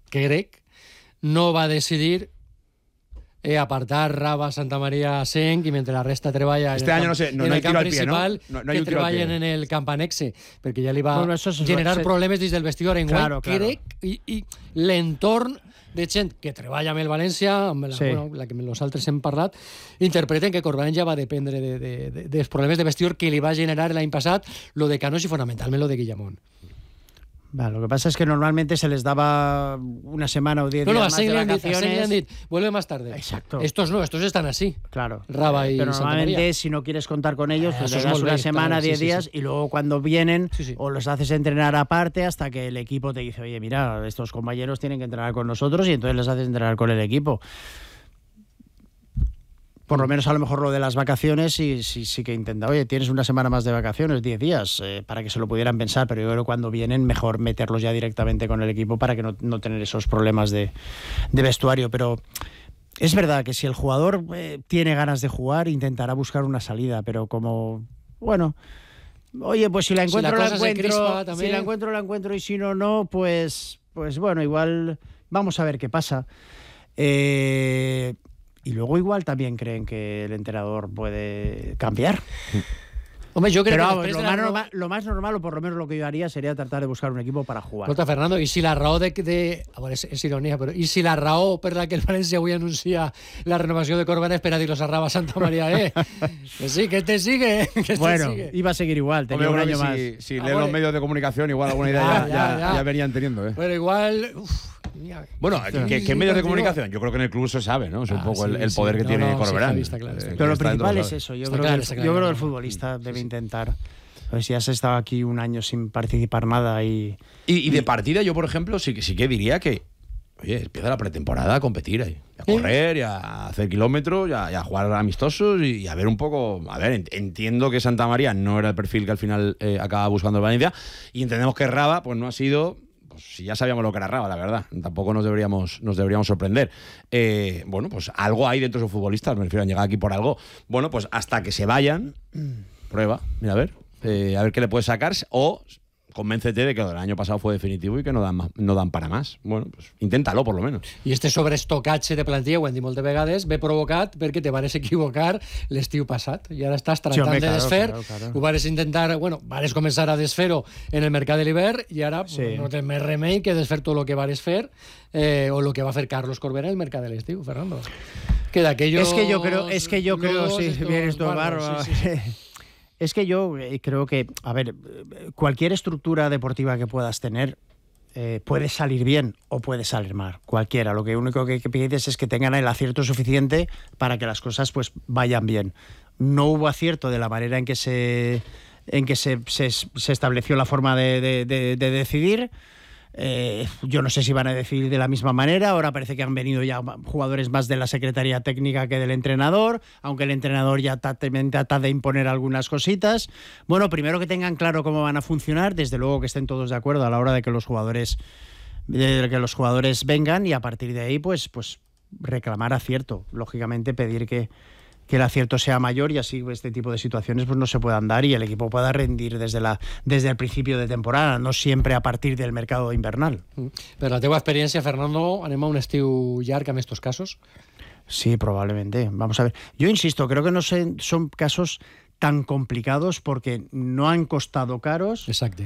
crec, no va decidir apartar Raba, Santamaría, Senc, i mentre la resta treballa este año en el camp principal, que treballen en el camp anexe, perquè ja li va generar problemes dins del vestidor. Enguany, crec, i l'entorn de gent que treballa amb el València, amb la que nosaltres hem parlat, interpreten que Corberán ja va dependre dels problemes de vestidor que li va generar l'any passat lo de Canós y fonamentalment lo de Guillamón. Lo que pasa es que normalmente se les daba una semana o 10 días más de vacaciones. Han dit, vuelve más tarde. Exacto. Estos no, estos están así. Claro. Raba y pero normalmente Santamaría. Si no quieres contar con ellos, pues les das una semana, 10 días y luego cuando vienen o los haces entrenar aparte hasta que el equipo te dice, oye, mira, estos compañeros tienen que entrenar con nosotros y entonces les haces entrenar con el equipo. Por lo menos a lo mejor lo de las vacaciones sí que intenta. Oye, tienes una semana más de vacaciones, 10 días, para que se lo pudieran pensar, pero yo creo que cuando vienen mejor meterlos ya directamente con el equipo para que no tener esos problemas de vestuario. Pero es verdad que si el jugador tiene ganas de jugar, intentará buscar una salida, pero como, bueno, oye, pues si la encuentro, la encuentro y si no, pues bueno, igual vamos a ver qué pasa. Y luego igual también creen que el entrenador puede cambiar. Hombre, yo creo pero que lo más normal, o por lo menos lo que yo haría, sería tratar de buscar un equipo para jugar. Escolta, Fernando, i si la raó a veure, és ironia, però i si la raó per la que el València avui anuncia la renovació de Corberán es per a dir-los a Raba, Santamaría, que sí, que te sigue, bueno, iba a seguir igual, tenía un año más. Si leen los medios de comunicación, igual alguna idea ya venían teniendo. Pero igual... Bueno, ¿qué medios de comunicación? Yo creo que en el club se sabe, ¿no? Es un poco el poder que tiene Corberán. Pero lo principal es eso. Yo creo que el futbolista debe intentar. Pues si has estado aquí un año sin participar nada y de partida, yo, por ejemplo, sí que diría que, oye, empieza la pretemporada a competir ahí, a correr, y a hacer kilómetros, y a jugar amistosos y a ver un poco. A ver, entiendo que Santamaría no era el perfil que al final acaba buscando el Valencia, y entendemos que Raba pues no ha sido. Si ya sabíamos lo que era Raba, la verdad, tampoco nos deberíamos sorprender. Bueno, pues algo hay dentro de esos futbolistas, me refiero a llegar aquí por algo. Bueno, pues hasta que se vayan, prueba, mira, a ver qué le puedes sacar, o convéncete de que lo del año pasado fue definitivo y que no dan para más. Bueno, pues inténtalo, por lo menos. I este sobreestocatge de plantilla, ho hem dit moltes vegades, ve provocat perquè te vares equivocar l'estiu passat i ara estàs tractant de desfer. Claro. Ho vares intentar, vares començar a desfer-ho en el mercat de l'hivern i ara no té més remei que desfer tot el que vares fer o el que va fer Carlos Corberán en el mercat de l'estiu, Fernando. Que d'aquellos... Es que yo creo, sí, vienes tu barro. Es que yo creo que, a ver, cualquier estructura deportiva que puedas tener puede salir bien o puede salir mal, cualquiera. Lo único que pides es que tengan el acierto suficiente para que las cosas pues vayan bien. No hubo acierto de la manera en que se estableció la forma de decidir. Yo no sé si van a decidir de la misma manera. Ahora parece que han venido ya jugadores más de la Secretaría Técnica que del entrenador, aunque el entrenador ya trata de imponer algunas cositas. Bueno, primero que tengan claro cómo van a funcionar, desde luego que estén todos de acuerdo a la hora de que los jugadores vengan, y a partir de ahí pues reclamar acierto, lógicamente pedir que el acierto sea mayor y así este tipo de situaciones pues no se puedan dar y el equipo pueda rendir desde el principio de temporada, no siempre a partir del mercado invernal. Per la teva experiència, Fernando, anem a un estiu llarg amb estos casos? Sí, probablemente. Vamos a ver. Yo insisto, creo que no son casos tan complicados porque no han costado caros. Exacto.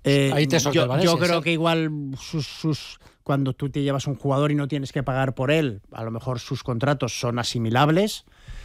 Yo creo que igual cuando tú te llevas un jugador y no tienes que pagar por él, a lo mejor sus contratos son asimilables.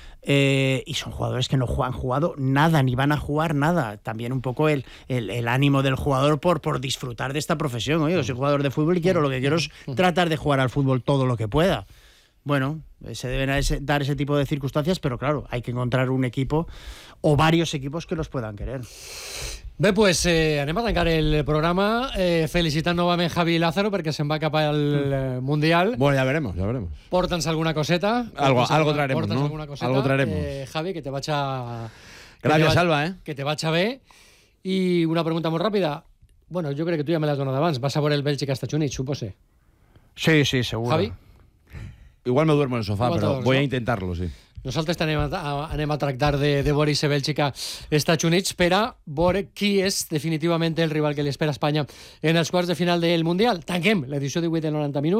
Y son jugadores que no han jugado nada, ni van a jugar nada. También un poco el ánimo del jugador por disfrutar de esta profesión. Oye, yo soy jugador de fútbol y lo que quiero es tratar de jugar al fútbol todo lo que pueda. Bueno, se deben dar ese tipo de circunstancias, pero claro, hay que encontrar un equipo o varios equipos que los puedan querer. Bé, pues anem a tancar el programa felicitant novament Javi Lázaro perquè se'n va cap al Mundial. Bueno, ya veremos. Porta'ns alguna coseta. Algo traeremos, ¿no? Algo traeremos. Javi, que te vaig a... Gracias, Alba, Que te vaig a bé. I una pregunta molt ràpida. Bueno, jo crec que tu ja me l'has donat abans. Vas a veure el Bèlgica-Estats Units, supose. Sí, seguro. Javi? Igual me duermo en el sofá, pero voy a intentarlo, sí. Nosaltres anem a tractar de veure si Bèlgica Estats Units per a veure qui és definitivament el rival que li espera a Espanya en els quarts de final del Mundial. Tanquem l'edició 18 de 90 minuts.